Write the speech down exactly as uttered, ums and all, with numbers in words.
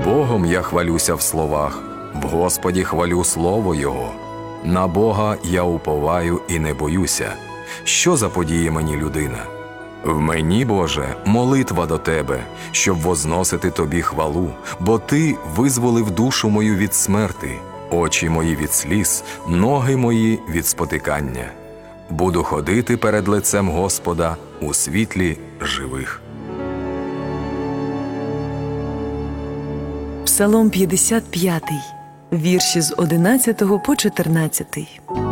Богом я хвалюся в словах, в Господі хвалю слово Його. На Бога я уповаю і не боюся. Що заподіє мені людина? В мені, Боже, молитва до Тебе, щоб возносити Тобі хвалу, бо Ти визволив душу мою від смерти, очі мої від сліз, ноги мої від спотикання. Буду ходити перед лицем Господа у світлі живих. Псалом п'ятдесят п'ятий, вірші з одинадцятого по чотирнадцятий.